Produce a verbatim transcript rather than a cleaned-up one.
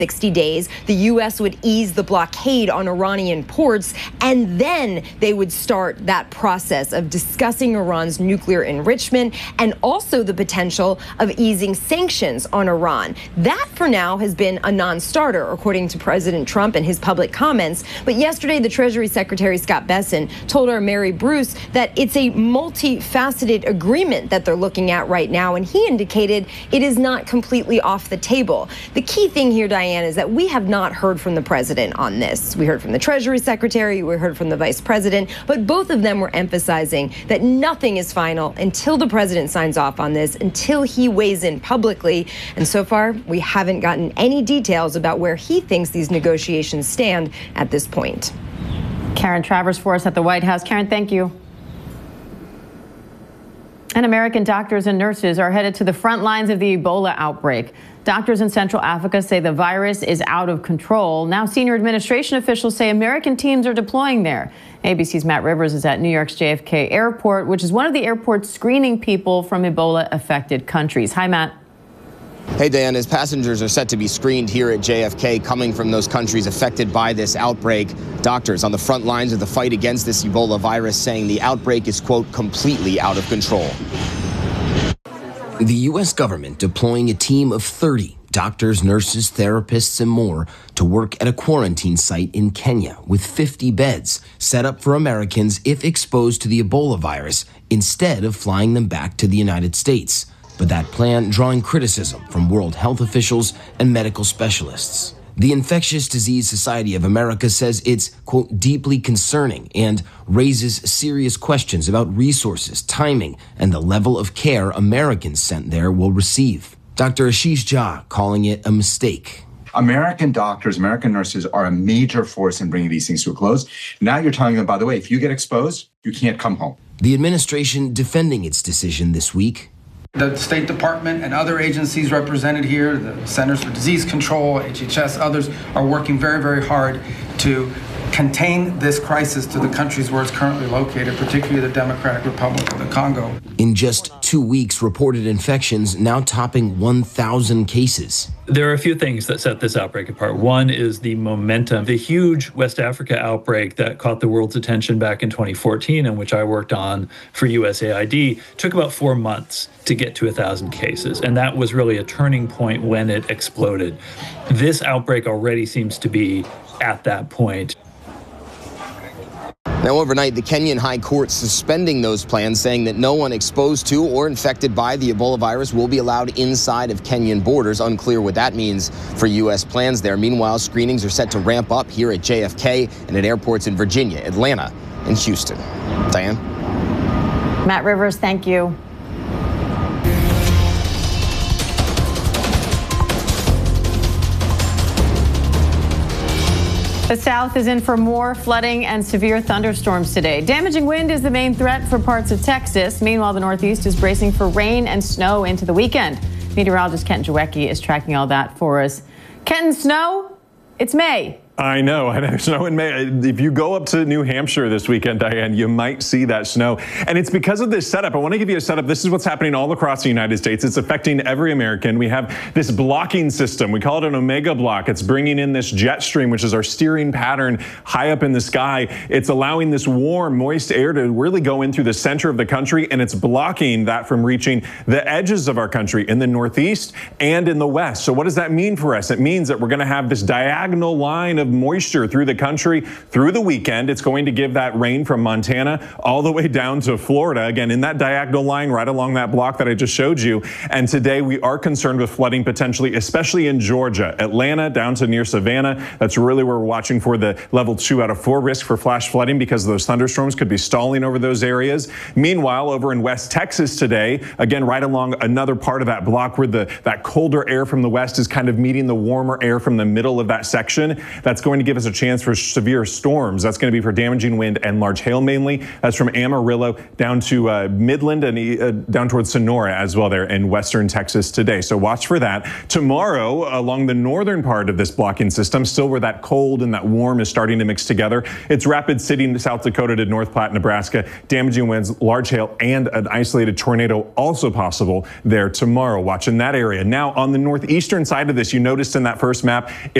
sixty days, the U S would ease the blockade on Iranian ports, and then they would start that process of discussing Iran's nuclear enrichment and also the potential of easing sanctions on Iran. That, for now, has been a non-starter, according to President Trump and his public comments. But yesterday, the Treasury Secretary Scott Bessent told our Mary Bruce that it's a multifaceted agreement that they're looking at right now, and he indicated it is not completely off the table. The key thing here, Diane, is that we have not heard from the president on this. We heard from the Treasury Secretary, we heard from the Vice President, but both of them were emphasizing that nothing is final until the president signs off on this, until he weighs in publicly. And so far, we haven't gotten any details about where he thinks these negotiations stand at this point. Karen Travers for us at the White House. Karen, thank you. And American doctors and nurses are headed to the front lines of the Ebola outbreak. Doctors in Central Africa say the virus is out of control. Now senior administration officials say American teams are deploying there. A B C's Matt Rivers is at New York's J F K Airport, which is one of the airports screening people from Ebola-affected countries. Hi, Matt. Hey, Dan, as passengers are set to be screened here at J F K coming from those countries affected by this outbreak, doctors on the front lines of the fight against this Ebola virus saying the outbreak is, quote, completely out of control. The U S government deploying a team of thirty doctors, nurses, therapists, and more to work at a quarantine site in Kenya with fifty beds set up for Americans if exposed to the Ebola virus instead of flying them back to the United States. But that plan drawing criticism from World Health officials and medical specialists. The Infectious Disease Society of America says it's, quote, deeply concerning and raises serious questions about resources, timing, and the level of care Americans sent there will receive. Doctor Ashish Jha calling it a mistake. American doctors, American nurses are a major force in bringing these things to a close. Now you're telling them, by the way, if you get exposed, you can't come home. The administration defending its decision this week. The State Department and other agencies represented here, the Centers for Disease Control, H H S, others, are working very, very hard to contain this crisis to the countries where it's currently located, particularly the Democratic Republic of the Congo. In just two weeks, reported infections now topping one thousand cases. There are a few things that set this outbreak apart. One is the momentum. The huge West Africa outbreak that caught the world's attention back in twenty fourteen, and which I worked on for U S A I D, took about four months to get to one thousand cases. And that was really a turning point when it exploded. This outbreak already seems to be at that point. Now, overnight, the Kenyan High Court suspending those plans, saying that no one exposed to or infected by the Ebola virus will be allowed inside of Kenyan borders. Unclear what that means for U S plans there. Meanwhile, screenings are set to ramp up here at J F K and at airports in Virginia, Atlanta, and Houston. Diane? Matt Rivers, thank you. The South is in for more flooding and severe thunderstorms today. Damaging wind is the main threat for parts of Texas. Meanwhile, the Northeast is bracing for rain and snow into the weekend. Meteorologist Kenton Jawecki is tracking all that for us. Kenton, snow? It's May. I know, I know, snow in May. If you go up to New Hampshire this weekend, Diane, you might see that snow. And it's because of this setup. I want to give you a setup. This is what's happening all across the United States. It's affecting every American. We have this blocking system. We call it an omega block. It's bringing in this jet stream, which is our steering pattern high up in the sky. It's allowing this warm, moist air to really go in through the center of the country, and it's blocking that from reaching the edges of our country in the Northeast and in the West. So what does that mean for us? It means that we're going to have this diagonal line of moisture through the country through the weekend. It's going to give that rain from Montana all the way down to Florida, again, in that diagonal line right along that block that I just showed you. And today we are concerned with flooding potentially, especially in Georgia, Atlanta down to near Savannah. That's really where we're watching for the level two out of four risk for flash flooding because those thunderstorms could be stalling over those areas. Meanwhile, over in West Texas today, again, right along another part of that block where the that colder air from the west is kind of meeting the warmer air from the middle of that section. That's That's going to give us a chance for severe storms. That's going to be for damaging wind and large hail mainly. That's from Amarillo down to uh, Midland and uh, down towards Sonora as well there in western Texas today. So watch for that. Tomorrow, along the northern part of this blocking system, still where that cold and that warm is starting to mix together, it's Rapid City, South Dakota to North Platte, Nebraska. Damaging winds, large hail, and an isolated tornado also possible there tomorrow. Watch in that area. Now, on the northeastern side of this, you noticed in that first map,